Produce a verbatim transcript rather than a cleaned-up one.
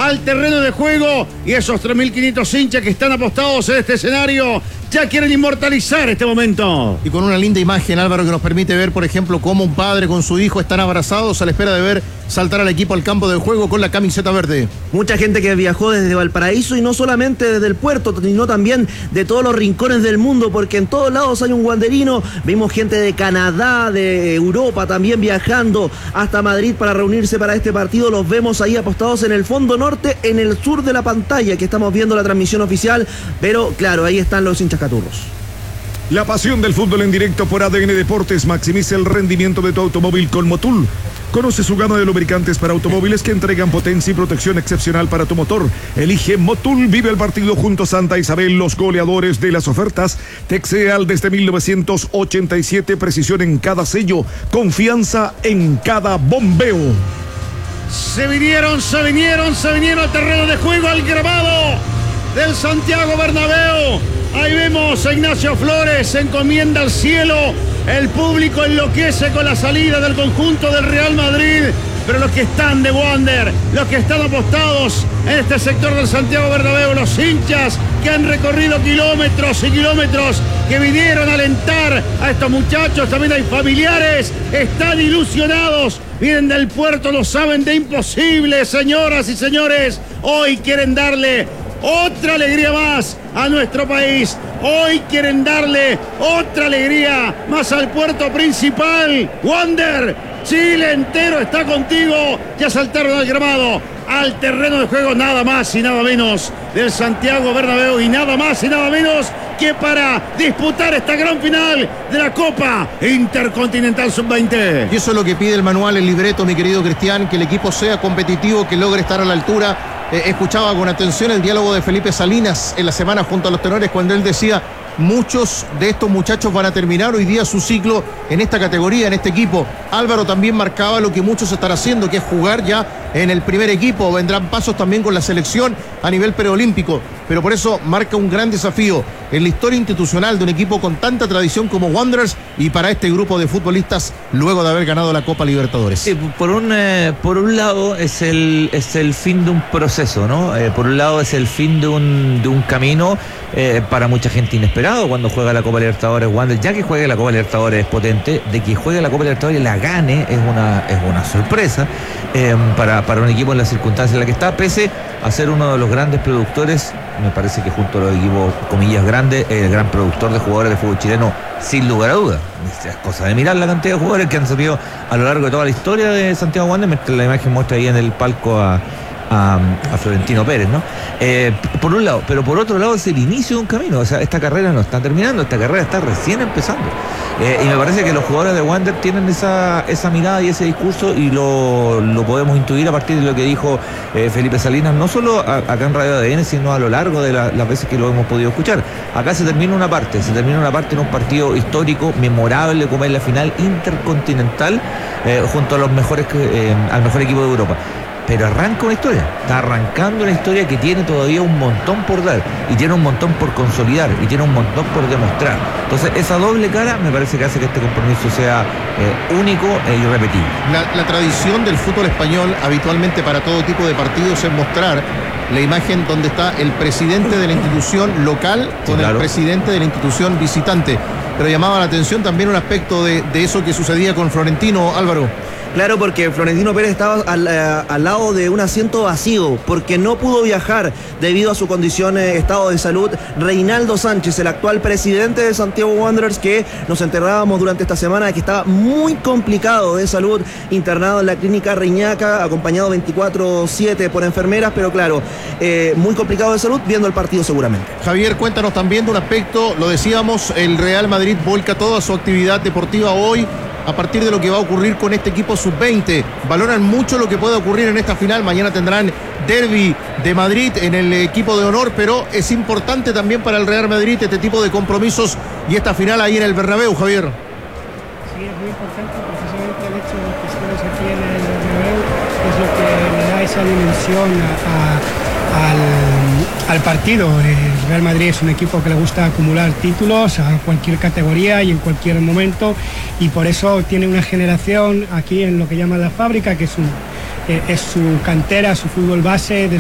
al terreno de juego y esos tres mil quinientos hinchas que están apostados en este escenario ya quieren inmortalizar este momento. Y con una linda imagen, Álvaro, que nos permite ver, por ejemplo, cómo un padre con su hijo están abrazados a la espera de ver saltar al equipo al campo de juego con la camiseta verde. Mucha gente que viajó desde Valparaíso y no solamente desde el puerto, sino también de todos los rincones del mundo, porque en todos lados hay un wanderino. Vimos gente de Canadá, de Europa también viajando hasta Madrid para reunirse para este partido. Los vemos ahí apostados en el fondo norte, en el sur de la pantalla, que estamos viendo la transmisión oficial, pero claro, ahí están los hinchas caturros. La pasión del fútbol en directo por A D N Deportes. Maximiza el rendimiento de tu automóvil con Motul. Conoce su gama de lubricantes para automóviles que entregan potencia y protección excepcional para tu motor. Elige Motul, vive el partido junto a Santa Isabel, los goleadores de las ofertas. Texeal desde mil novecientos ochenta y siete, precisión en cada sello, confianza en cada bombeo. Se vinieron, se vinieron, se vinieron al terreno de juego, al grabado del Santiago Bernabéu. Ahí vemos a Ignacio Flores, se encomienda al cielo. El público enloquece con la salida del conjunto del Real Madrid. Pero los que están de Wander, los que están apostados en este sector del Santiago Bernabéu, los hinchas que han recorrido kilómetros y kilómetros, que vinieron a alentar a estos muchachos, también hay familiares, están ilusionados, vienen del puerto, lo saben de imposible, señoras y señores, hoy quieren darle otra alegría más a nuestro país. Hoy quieren darle otra alegría más al puerto principal. Wander, Chile entero está contigo. Ya saltaron al gramado, al terreno de juego, nada más y nada menos del Santiago Bernabéu, y nada más y nada menos que para disputar esta gran final de la Copa Intercontinental sub veinte. Y eso es lo que pide el manual, el libreto, mi querido Cristian, que el equipo sea competitivo, que logre estar a la altura. Eh, escuchaba con atención el diálogo de Felipe Salinas en la semana junto a los tenores cuando él decía: muchos de estos muchachos van a terminar hoy día su ciclo en esta categoría, en este equipo. Álvaro también marcaba lo que muchos están haciendo, que es jugar ya en el primer equipo. Vendrán pasos también con la selección a nivel preolímpico, pero por eso marca un gran desafío en la historia institucional de un equipo con tanta tradición como Wanderers y para este grupo de futbolistas luego de haber ganado la Copa Libertadores. Sí, por un eh, por un lado es el es el fin de un proceso, ¿no? Eh, por un lado es el fin de un de un camino eh, para mucha gente inesperado cuando juega la Copa Libertadores Wanderers. Ya que juegue la Copa Libertadores es potente, de que juegue la Copa Libertadores y la gane es una es una sorpresa eh, para para un equipo en las circunstancias en las que está, pese a ser uno de los grandes productores. Me parece que junto a los equipos, comillas, grandes, el gran productor de jugadores de fútbol chileno, sin lugar a dudas. Es cosa de mirar la cantidad de jugadores que han salido a lo largo de toda la historia de Santiago Wanderers, mientras la imagen muestra ahí en el palco a, a, a Florentino Pérez, ¿no? Eh, por un lado, pero por otro lado es el inicio de un camino. O sea, esta carrera no está terminando, esta carrera está recién empezando. Eh, y me parece que los jugadores de Wander tienen esa, esa mirada y ese discurso, y lo, lo podemos intuir a partir de lo que dijo eh, Felipe Salinas, no solo a, acá en Radio A D N, sino a lo largo de la, las veces que lo hemos podido escuchar. Acá se termina una parte, se termina una parte en un partido histórico, memorable, como es la final intercontinental, eh, junto a los mejores, eh, al mejor equipo de Europa. Pero arranca una historia, está arrancando una historia que tiene todavía un montón por dar, y tiene un montón por consolidar, y tiene un montón por demostrar. Entonces esa doble cara me parece que hace que este compromiso sea eh, único e irrepetible. La, la tradición del fútbol español habitualmente para todo tipo de partidos es mostrar la imagen donde está el presidente de la institución local con sí, claro. el presidente de la institución visitante. Pero llamaba la atención también un aspecto de, de eso que sucedía con Florentino, Álvaro. Claro, porque Florentino Pérez estaba al, uh, al lado de un asiento vacío, porque no pudo viajar debido a su condición, eh, estado de salud. Reinaldo Sánchez, el actual presidente de Santiago Wanderers, que nos enterábamos durante esta semana de que estaba muy complicado de salud, internado en la clínica Reñaca, acompañado veinticuatro siete por enfermeras, pero claro, eh, muy complicado de salud, viendo el partido seguramente. Javier, cuéntanos también de un aspecto, lo decíamos, el Real Madrid volca toda su actividad deportiva hoy a partir de lo que va a ocurrir con este equipo sub veinte. Valoran mucho lo que puede ocurrir en esta final. Mañana tendrán derbi de Madrid en el equipo de honor, pero es importante también para el Real Madrid este tipo de compromisos y esta final ahí en el Bernabéu, Javier. Sí, es muy importante, precisamente el hecho de que estemos aquí en el Bernabéu es lo que le da esa dimensión a, a, al, al partido. El Real Madrid es un equipo que le gusta acumular títulos a cualquier categoría y en cualquier momento, y por eso tiene una generación aquí en lo que llaman la fábrica, que es, un, eh, es su cantera, su fútbol base.